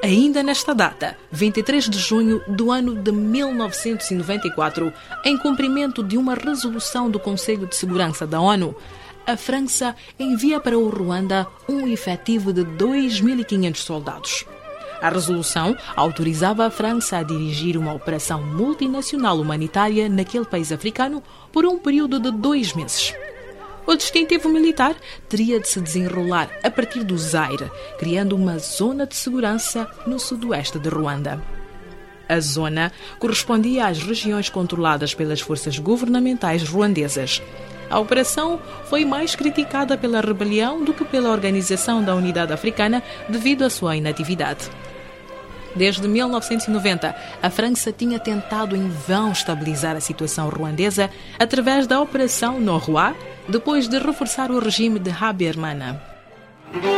Ainda nesta data, 23 de junho do ano de 1994, em cumprimento de uma resolução do Conselho de Segurança da ONU, a França envia para o Ruanda um efetivo de 2.500 soldados. A resolução autorizava a França a dirigir uma operação multinacional humanitária naquele país africano por um período de 2 meses. O distintivo militar teria de se desenrolar a partir do Zaire, criando uma zona de segurança no sudoeste de Ruanda. A zona correspondia às regiões controladas pelas forças governamentais ruandesas. A operação foi mais criticada pela rebelião do que pela Organização da Unidade Africana devido à sua inatividade. Desde 1990, a França tinha tentado em vão estabilizar a situação ruandesa através da Operação Norrois, depois de reforçar o regime de Habyarimana.